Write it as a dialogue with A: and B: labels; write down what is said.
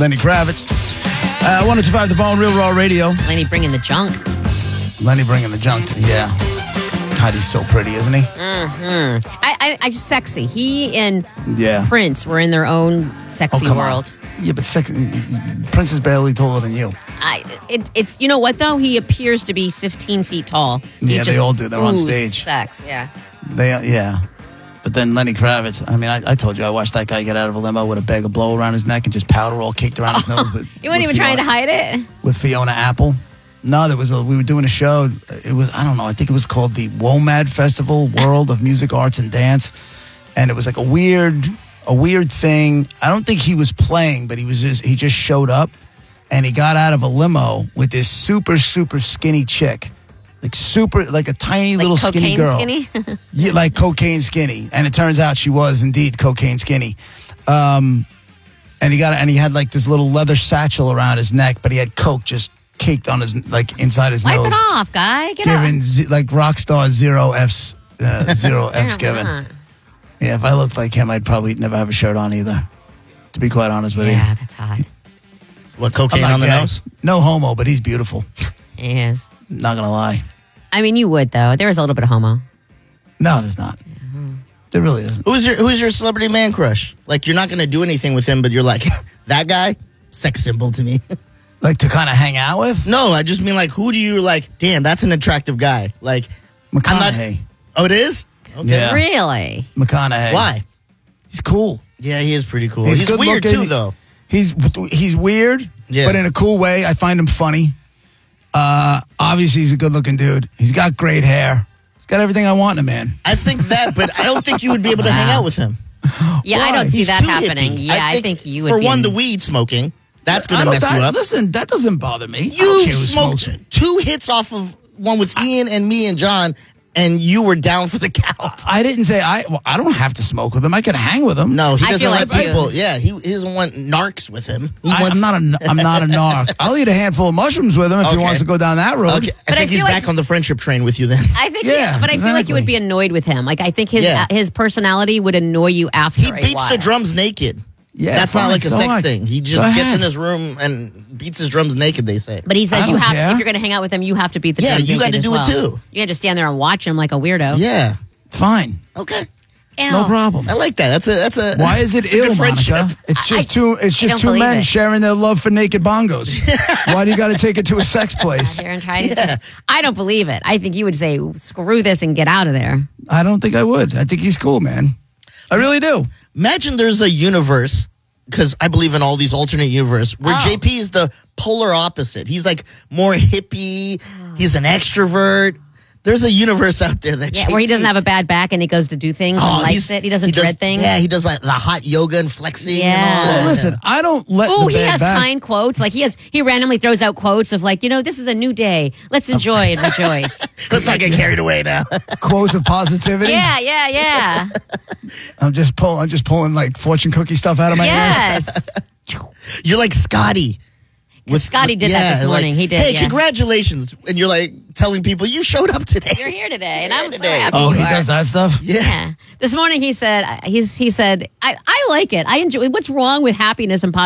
A: Lenny Kravitz. 102.5 The Bone, Real Raw Radio.
B: Lenny bringing the junk.
A: Lenny bringing the junk. Yeah. God, he's so pretty, isn't he?
B: Mm-hmm. I just sexy. He and
A: Yeah.
B: Prince were in their own sexy
A: come
B: world.
A: On. Yeah, but Prince is barely taller than you.
B: It's you know what though? He appears to be 15 feet tall.
A: Yeah, they all do. They're on stage.
B: Sex, yeah.
A: Yeah. But then Lenny Kravitz, I mean, I told you, I watched that guy get out of a limo with a bag of blow around his neck and just powder all caked around his nose.
B: You weren't even trying to hide it?
A: With Fiona Apple. No, we were doing a show. It was, I don't know, I think it was called the WOMAD Festival, World of Music, Arts, and Dance. And it was like a weird thing. I don't think he was playing, but he just showed up. And he got out of a limo with this super, super skinny chick. Like a tiny little skinny girl.
B: Skinny?
A: Yeah, like cocaine skinny. And it turns out she was indeed cocaine skinny. And he had like this little leather satchel around his neck, but he had coke just caked on his, like inside his nose.
B: Wipe it off, guy. Get
A: giving
B: off.
A: Like rock star zero F's given. Yeah, if I looked like him, I'd probably never have a shirt on either. To be quite honest with you.
B: Yeah, that's hot.
C: What, cocaine on the nose?
A: No homo, but he's beautiful.
B: He is.
A: Not gonna lie.
B: I mean, you would though. There is a little bit of homo.
A: No, there's not. There really isn't.
C: Who's your celebrity man crush? Like, you're not gonna do anything with him, but you're like, that guy, sex symbol to me.
A: Like to kind of hang out with?
C: No, I just mean like, who do you like? Damn, that's an attractive guy. Like
A: McConaughey.
C: Oh, it is? Okay.
A: Yeah.
B: Really?
A: McConaughey.
C: Why?
A: He's cool.
C: Yeah, he is pretty cool.
A: He's
C: He's
A: good
C: weird
A: looking.
C: too, though.
A: He's weird, but in a cool way. I find him funny. Obviously, he's a good-looking dude. He's got great hair. He's got everything I want in a man.
C: I think that, but I don't think you would be able to hang out with him.
B: Yeah,
A: Why?
B: I don't see
C: He's
B: that
C: too
B: happening.
C: hippie.
B: Yeah, I think you would
C: for
B: be.
C: one, the weed smoking, that's going to mess you up.
A: Listen, that doesn't bother me. I don't
C: You
A: care who
C: smoked
A: smokes.
C: 2 hits off of one with Ian and me and John, and you were down for the count.
A: I didn't say I don't have to smoke with him. I can hang with him.
C: No, he
B: I
C: doesn't
B: feel
C: like
B: like you-
C: people. Yeah, he doesn't want narcs with him.
A: I'm not a narc. I'll eat a handful of mushrooms with him if he
C: Okay.
A: wants to go down that road.
C: Okay, I
B: But I
C: think he's
B: feel like-
C: back on the friendship train with you then.
B: I think,
A: Yeah,
B: but I feel like you would
A: exactly.
B: be annoyed with him. Like I think
C: Yeah.
B: his personality would annoy you after.
C: He
B: a
C: beats
B: while.
C: the drums naked.
A: Yeah,
C: That's
A: fine,
C: not like a
A: so
C: sex
A: what?
C: thing. He
A: Go
C: just gets
A: ahead.
C: in his room and beats his drums naked, they say.
B: But he says
A: I
B: you
A: don't
B: have
A: care.
B: if you're going to hang out with him, you have to beat the
C: Yeah,
B: drums
C: you
B: naked
C: gotta
B: as
C: do it
B: well.
C: too.
B: You can't just stand there and watch him like a weirdo.
C: Yeah.
A: Fine,
C: Okay.
B: Ew.
A: no problem.
C: I like that. That's a
A: Why is it
C: it's a good
A: ill,
C: friendship.
A: Monica? It's just
B: I don't
A: two
B: believe
A: men
B: it.
A: sharing their love for naked bongos. Why do you got to take it to a sex place?
B: There and try to. I don't believe it. I think you would say, "Screw this" and get out of there.
A: I don't think I would. I think he's cool, man. I really do.
C: Imagine there's a universe, because I believe in all these alternate universe, where JP is the polar opposite. He's like more hippie. He's an extrovert. There's a universe out there that
B: Yeah, where he doesn't have a bad back and he goes to do things and likes it. He doesn't dread things.
C: Yeah, he does like the hot yoga and flexing and all
B: Yeah.
C: that.
A: Well, listen, I don't let
B: Oh,
A: the
B: he
A: bad
B: has
A: back.
B: kind quotes. Like he randomly throws out quotes of like, this is a new day. Let's enjoy and rejoice.
C: Let's not get carried away now.
A: Quotes of positivity.
B: Yeah.
A: I'm just pulling like fortune cookie stuff out of my ass.
B: Yes.
C: You're like Scotty.
B: Scotty did that this morning. He did,
C: Hey,
B: yeah.
C: congratulations. And you're like telling people you showed up today.
B: You're here today, and I'm so
C: today.
B: happy.
A: Oh,
B: you
A: he
B: are.
A: does that stuff?
B: Yeah. This morning he said, I like it. I enjoy. What's wrong with happiness and positivity?